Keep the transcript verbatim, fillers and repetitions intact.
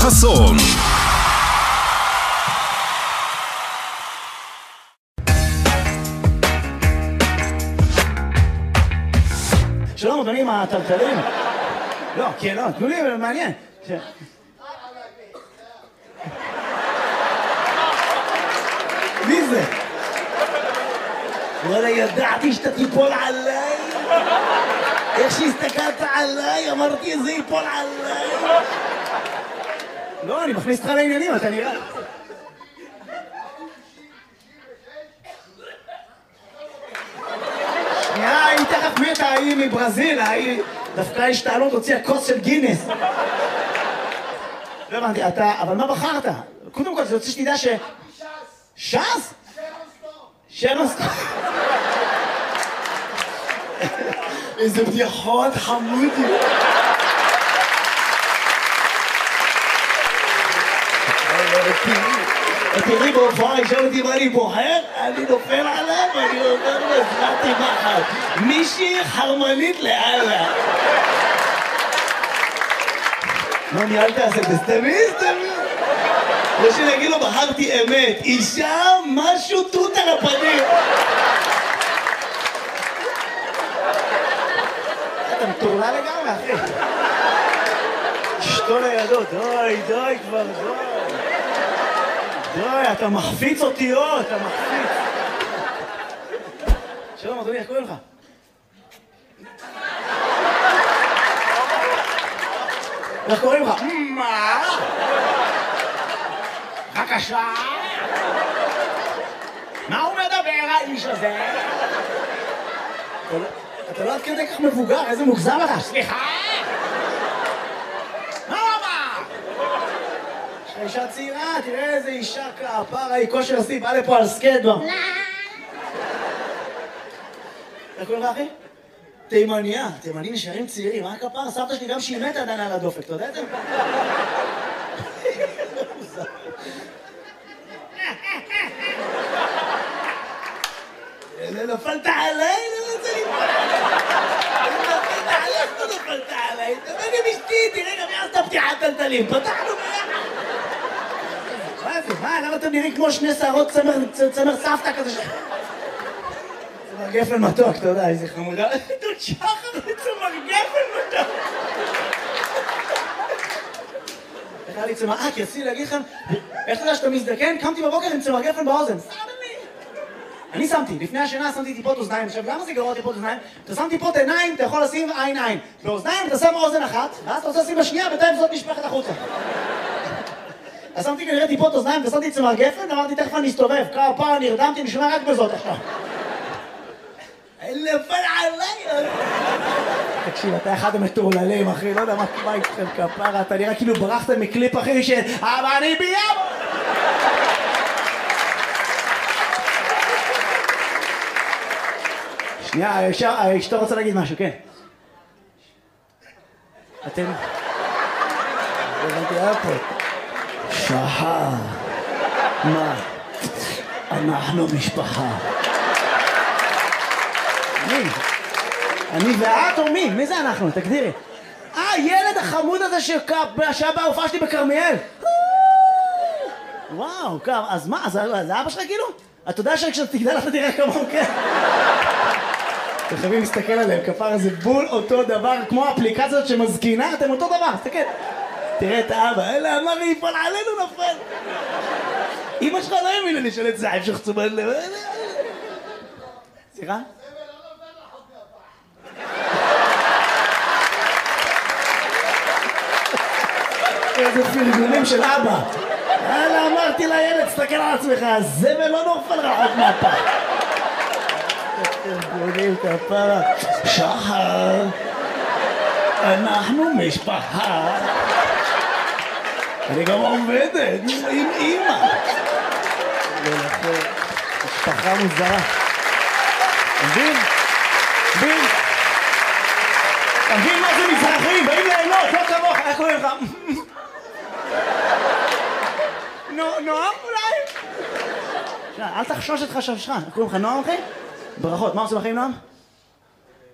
חסון. שלום, אדוני, מה הטלטלים? לא, כן, לא, תנו לי, מעניין. מי זה? וואלה, ידעתי שאתה תיפול עליי. איך שהסתכלת עליי, אמרתי, זה ייפול עליי. לא, אני מכניס אותך לעניינים, אתה נראה. שנייה, היא תכף מתה, היא מברזיל, היא דווקא יש תעלות, הוציאה כוס של גינס. לא הבנתי, אתה, אבל מה בחרת? קודם כל, זה רוצה שתדע ש... ש"ס? שרון סטון. איזה בדיחות חמודי. תראי בהופעה, ישאל אותי מה אני בוחר, אני נופל עליו, אני אומר לו, הזרעתי מחר. מישהי חרמנית לאללה. מה ניהלת עשה? תסתמי, תסתמי. או שנגיד לו, בחרתי אמת. אישה, משהו תות על הפנים. אתה מטורלה לגמרי, אחי. אשתו לידו, די, די כבר, די. די, אתה מחפיץ אותיות, אתה מחפיץ. שלום, אדוני, איך קוראים לך? איך קוראים לך? מה? בבקשה? מה הוא מדבר, האיש הזה? אתה לא עד כדי כך מבוגר, איזה מוגזם לך? סליחה? מה הוא אמר? יש לך אישה צעירה, תראה איזה אישה כפרה, היא כושר שיא, בא לפה על סקייטבורד. איך קוראים לך, אחי? תימניה, תימנים נשארים צעירים, מה הכפר? סבתא שלי גם שהיא מתה עדיין על הדופק, אתה יודע את זה? לא נפלת עליי, לא רוצה ליפול עליי. נפלת עליי, לא נפלת עליי. תבוא עם אשתי, תראה גם יעשת פתיחת טלטלים. פתחנו ביחד. מה זה? מה? למה אתם נראים כמו שני שערות צמר סבתא כזה ש... צמר גפן מתוק, אתה יודע, איזה חמודה. דוד שחר לצמר גפן מתוק. איך היה לי צמר... אה, כי רציתי להגיד לכם, איך אתה יודע שאתה מזדקן? קמתי בבוקר עם צמר גפן באוזן. אני שמתי, לפני השינה שמתי טיפות אוזניים. עכשיו, למה זה גרוע טיפות אוזניים? אתה שם טיפות עיניים, אתה יכול לשים עין עין. באוזניים אתה שם אוזן אחת, ואז אתה רוצה לשים בשנייה, בינתיים זאת נשפכת החוצה. אז שמתי כנראה טיפות אוזניים, ושמתי צמר גפן, אמרתי, תכף אני אסתובב. כמה פעם נרדמתי, נשמע רק בזאת עכשיו. אין נפל עליי! תקשיב, אתה אחד המטורללים, אחי, לא יודע מה איתכם כפרה, אתה נראה כאילו ברחת מקליפ, אחי, ש... אבל אני ביום! שנייה, אשתו רוצה להגיד משהו, כן. אתם... הבנתי, היה פה. שחר. מה? אנחנו משפחה. מי? אני ואת או מי? מי זה אנחנו? תגדירי. אה, ילד החמוד הזה שהיה בהופעה שלי בכרמיאל. וואו, אז מה? זה אבא שלך כאילו? אתה יודע שכשאתה תגדל אתה תראה כמוהו, כן? אתם חייבים להסתכל עליהם, כפר זה בול אותו דבר, כמו האפליקציות שמזקינה, אתם אותו דבר, תסתכל. תראה את האבא, אלה אמר לי, יפול עלינו נפל. אמא שלך לא האמינה לי שלט זעב שחצומן לב. סליחה? איזה פרגונים של אבא. אלה אמרתי לילד, תסתכל על עצמך, הזבל לא נופל רחוק מהפה. פרגונים כפרה. שחר, אנחנו משפחה. אני גם עובדת עם אמא. משפחה מוזרה. מבין? מבין? מבין מה זה מזרחים? באים ליהנות, לא כמוך, איך קוראים לך? נועם אולי? אל תחשוש את חששך. איך קוראים לך נועם אחי? ברכות, מה עושים לכם נועם?